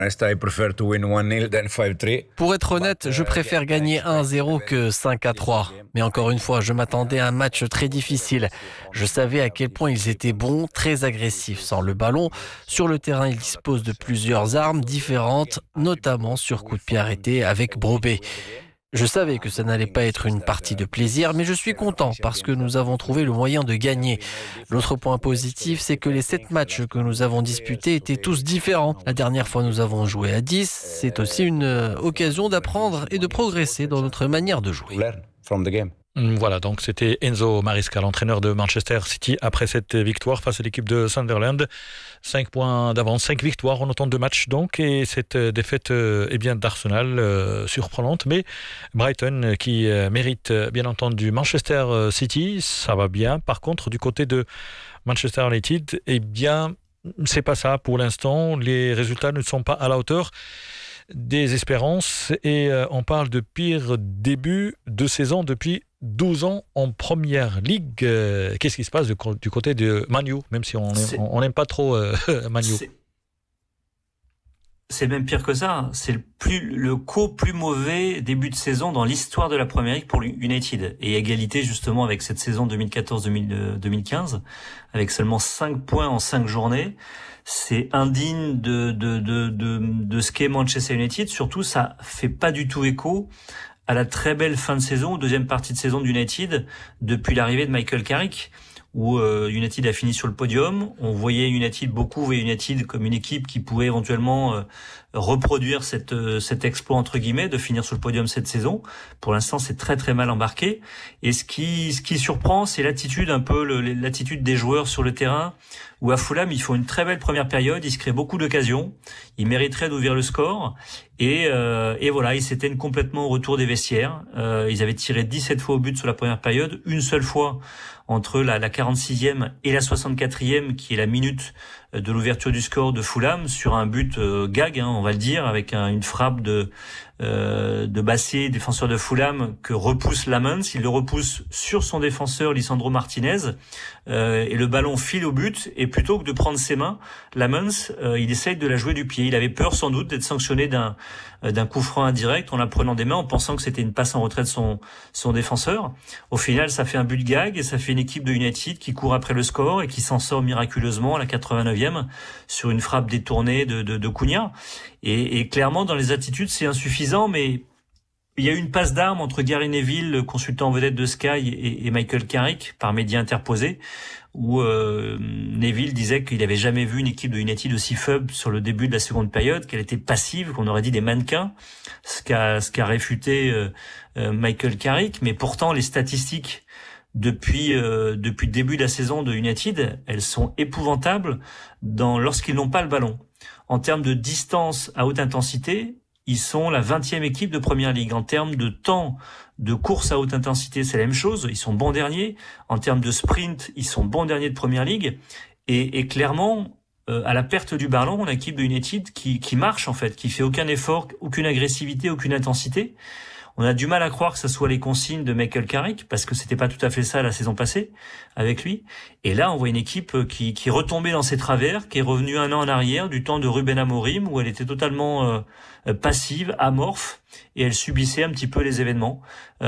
Pour être honnête, je préfère gagner 1-0 que 5-3. Mais encore une fois, je m'attendais à un match très difficile. Je savais à quel point ils étaient bons, très agressifs sans le ballon. Sur le terrain, ils disposent de plusieurs armes différentes, notamment sur coup de pied arrêté avec Brobé. Je savais que ça n'allait pas être une partie de plaisir, mais je suis content parce que nous avons trouvé le moyen de gagner. L'autre point positif, c'est que les 7 matchs que nous avons disputés étaient tous différents. La dernière fois, nous avons joué à 10. C'est aussi une occasion d'apprendre et de progresser dans notre manière de jouer. Voilà, donc c'était Enzo Maresca, l'entraîneur de Manchester City, après cette victoire face à l'équipe de Sunderland. 5 points d'avance, 5 victoires en autant de matchs donc, et cette défaite d'Arsenal surprenante, mais Brighton qui mérite bien entendu Manchester City, ça va bien. Par contre, du côté de Manchester United, c'est pas ça pour l'instant, les résultats ne sont pas à la hauteur des espérances et on parle de pire début de saison depuis 12 ans en première ligue. Qu'est-ce qui se passe du côté de Man U, même si on n'aime pas trop Man U? C'est même pire que ça. C'est le plus mauvais début de saison dans l'histoire de la Premier League pour United. Et égalité justement avec cette saison 2014-2015, avec seulement 5 points en 5 journées. C'est indigne de ce qu'est Manchester United. Surtout, ça fait pas du tout écho à la très belle fin de saison, deuxième partie de saison d'United, depuis l'arrivée de Michael Carrick, où United a fini sur le podium. On voyait United comme une équipe qui pouvait éventuellement reproduire cet exploit entre guillemets de finir sur le podium cette saison. Pour l'instant, c'est très très mal embarqué. Et ce qui surprend, c'est l'attitude l'attitude des joueurs sur le terrain. Où à Fulham, ils font une très belle première période, ils se créent beaucoup d'occasions, ils mériteraient d'ouvrir le score, et voilà, ils s'éteignent complètement au retour des vestiaires. Ils avaient tiré 17 fois au but sur la première période, une seule fois entre la 46e et la 64e, qui est la minute de l'ouverture du score de Fulham, sur un but gag, on va le dire, avec une frappe de Bassé, défenseur de Fulham, que repousse Lamens. Il le repousse sur son défenseur Lisandro Martinez, et le ballon file au but, et plutôt que de prendre ses mains, Lamens, il essaye de la jouer du pied. Il avait peur sans doute d'être sanctionné d'un coup franc indirect en la prenant des mains, en pensant que c'était une passe en retrait de son défenseur. Au final, ça fait un but gag, et ça fait une équipe de United qui court après le score et qui s'en sort miraculeusement à la 89e sur une frappe détournée de Cunha. Et clairement, dans les attitudes, c'est insuffisant, mais il y a eu une passe d'armes entre Gary Neville, le consultant vedette de Sky, et Michael Carrick, par médias interposés, où Neville disait qu'il n'avait jamais vu une équipe de United aussi faible sur le début de la seconde période, qu'elle était passive, qu'on aurait dit des mannequins, ce qu'a réfuté Michael Carrick. Mais pourtant, les statistiques depuis le début de la saison de United, elles sont épouvantables lorsqu'ils n'ont pas le ballon. En termes de distance à haute intensité, ils sont la 20e équipe de Première Ligue. En termes de temps de course à haute intensité, c'est la même chose. Ils sont bons derniers. En termes de sprint, ils sont bons derniers de Première Ligue. Et clairement, à la perte du ballon, on a une équipe de United qui marche, en fait, qui fait aucun effort, aucune agressivité, aucune intensité. On a du mal à croire que ce soit les consignes de Michael Carrick, parce que c'était pas tout à fait ça la saison passée avec lui. Et là, on voit une équipe qui est retombée dans ses travers, qui est revenue un an en arrière, du temps de Ruben Amorim, où elle était totalement passive, amorphe, et elle subissait un petit peu les événements,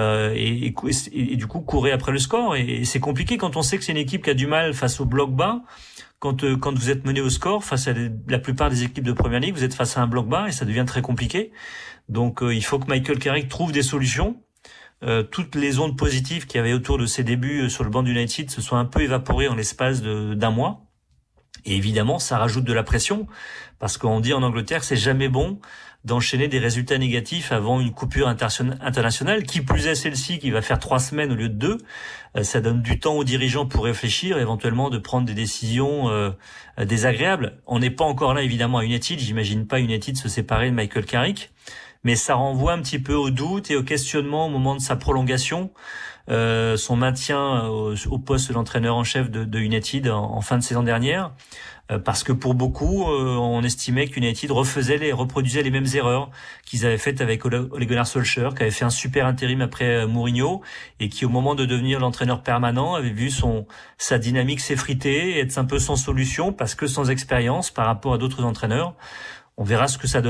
et du coup courait après le score. Et c'est compliqué quand on sait que c'est une équipe qui a du mal face au bloc bas. Quand vous êtes mené au score face à la plupart des équipes de Première Ligue, vous êtes face à un bloc bas et ça devient très compliqué. Donc il faut que Michael Carrick trouve des solutions. Toutes les ondes positives qu'il y avait autour de ses débuts sur le banc d'United se sont un peu évaporées en l'espace d'un mois. Et évidemment, ça rajoute de la pression, parce qu'on dit en Angleterre, c'est jamais bon d'enchaîner des résultats négatifs avant une coupure internationale, qui plus est celle-ci qui va faire 3 semaines au lieu de 2. Ça donne du temps aux dirigeants pour réfléchir, éventuellement de prendre des décisions désagréables. On n'est pas encore là évidemment à United, j'imagine pas United se séparer de Michael Carrick, mais ça renvoie un petit peu au doute et au questionnement au moment de sa prolongation, son maintien au poste d'entraîneur en chef de United en fin de saison dernière. Parce que pour beaucoup, on estimait qu'United reproduisait les mêmes erreurs qu'ils avaient faites avec Ole Gunnar Solskjaer, qui avait fait un super intérim après Mourinho, et qui, au moment de devenir l'entraîneur permanent, avait vu sa dynamique s'effriter, être un peu sans solution, parce que sans expérience par rapport à d'autres entraîneurs. On verra ce que ça donne.